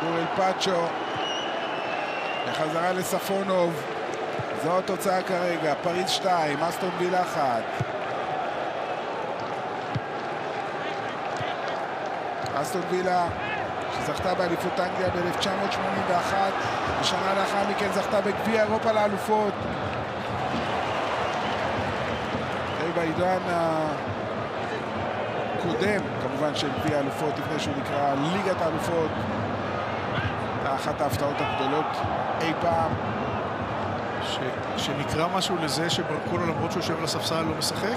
כדור אל פאצ'ו, בחזרה לספונוב, זו התוצאה כרגע, פריז 2, אסטון וילה 1. אסטון וילה שזכתה באליפות אנגליה ב-1981, ושנה לאחר מכן זכתה בגביע אירופה לאלופות. בעידן הקודם, כמובן של גביע האלופות, לפני שהוא נקרא ליגת האלופות, אחת ההפתעות הגדולות אי פעם. שנקרא משהו לזה שברקולו למרות שהוא יושב על הספסל לא משחק?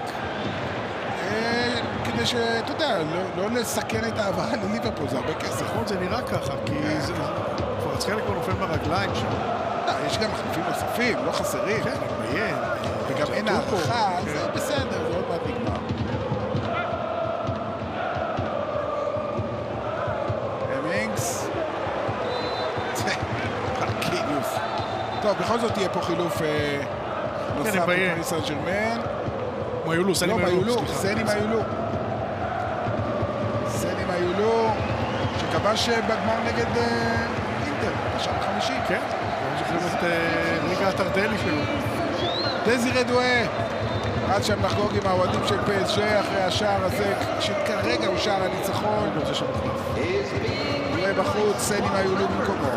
כדי שאתה יודע, לא לסכן את העברה לליברפול, זה הרבה כסף. נכון, זה נראה ככה, כי כבר חלק כבר נופל ברגליים שם. יש גם מחליפים נוספים, לא חסרים. כן, מעיין. וגם אין הערכה, זה בסדר, זה עוד מעט נגמר. המינגס. פרקיניוס. טוב, בכל זאת תהיה פה חילוף נוסף בפריס סן ז'רמן. מיולו, סני מיולו. סני מיולו, שכבש בגמר נגד אינטר, בשעה ה-50. כן, אני זוכרים את ליגה הטרדלי שלו. דזירה דואה רץ שם לחגוג עם האוהדים של PSG אחרי השער הזה, שכרגע הוא שער הניצחון. דואה בחוץ, סני מיולו במקומו.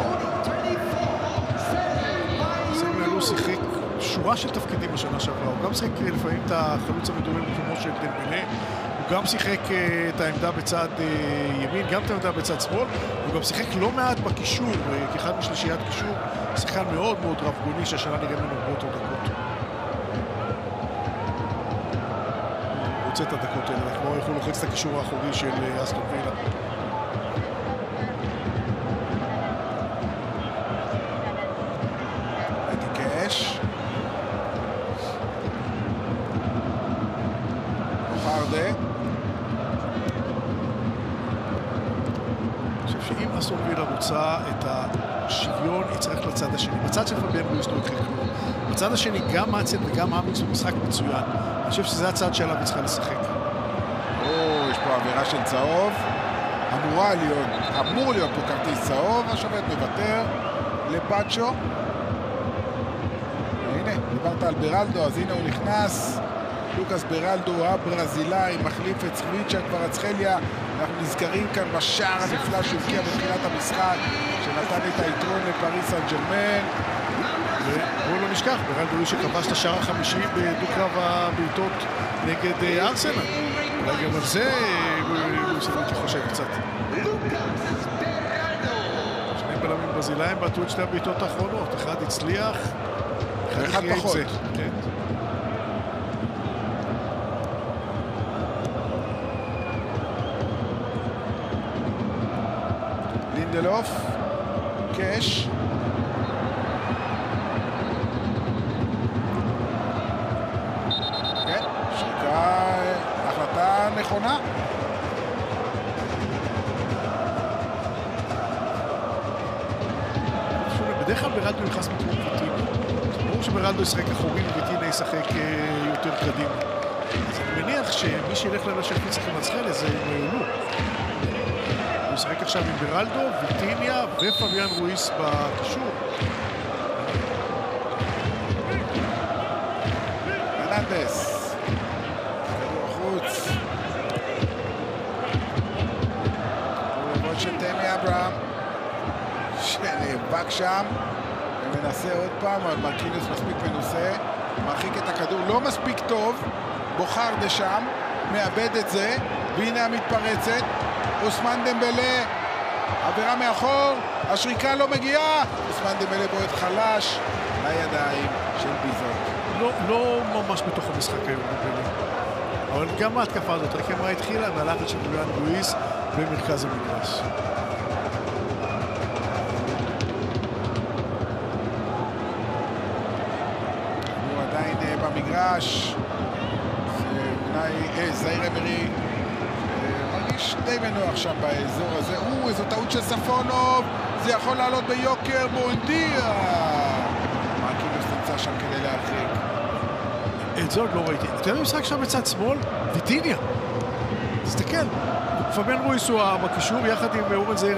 סני מיולו שיחק שורה של תפקידים בשנה שעברה, הוא גם שיחק לפעמים את החלוץ המדומה במקומו של דמבלה, הוא גם שיחק את העמדה בצד ימין, גם את העמדה בצד שמאל, הוא גם שיחק לא מעט בקישור, כאחד משלישיית קישור, שחקן מאוד מאוד רב גוני שהשנה נראה ממנו הרבה יותר דקות. הוא רוצה את הדקות האלה, כמו איך הוא לוחץ את הקישור האחורי של אסטון וילה. קאש חרדה. אני חושב שאם אסטון וילה רוצה את השוויון, היא צריך לצד השני. בצד של פביאן רואיס לא יקרה כלום. בצד השני גם מאצל וגם המינגס הוא משחק מצוין. אני חושב שזה הצד שעליו היא צריכה לשחק. יש פה עבירה של צהוב. אמור להיות פה כרטיס צהוב. השופט מוותר לפאצ'ו. הנה, דיברת על ברלדו, אז הנה הוא נכנס. לוקאס ברלדו הברזילאי מחליף את סוויצ'ה קוורצחליה. אנחנו נזכרים כאן בשער הנפלא שהבקיע בתחילת המשחק, שנתן את היתרון לפריס סן ז'רמן. ובואו לא נשכח, ברלדו הוא שכבש את השער החמישי בדו-קרב הבעיטות נגד ארסנל. אולי גם על זה הוא סוויצ'ה חושב קצת. שני בלמים ברזילאים בעטו את שתי הבעיטות האחרונות, אחד הצליח, אחד פחות. כן. לינדלוף, קאש. כן, שריקה, החלטה נכונה. בדרך כלל ברלדו נכנס מתחום ויטינה. ברור שברלדו ישחק אחורי וויטינה ישחק יותר קדימה. אז אני מניח שמי שילך לנשק יצחק מצחלת זה מיולו. הוא ישחק עכשיו עם ברלדו, ויטיניה ופביאן רואיס בקישור. פרננדס. כדור החוץ. כדור של תמי אברהם. שנאבק שם. ומנסה עוד פעם, אבל מרקינוס מספיק מנוסה. מרחיק את הכדור, לא מספיק טוב. בוחר דשם. מאבד את זה. והנה המתפרצת. אוסמן דמבלה, עבירה מאחור, השריקה לא מגיעה, אוסמן דמבלה בועט חלש לידיים של ביזות. לא ממש בתוך המשחק היום דמבלה, אבל גם ההתקפה הזאת, רק מה התחילה מהלחץ של פביאן רואיס במרכז המגרש. הוא עדיין במגרש, זעיר אמרי מרגיש די מנוח שם באזור הזה. איזו טעות של ספונוב, זה יכול לעלות ביוקר. בונדיה, מרקינוס נמצא שם כדי להרחיק. את זאת לא ראיתי. אתה יודע משחק שם בצד שמאל? ויטיניה, תסתכל, פביאן רואיס הוא בקישור יחד עם אורן זעיר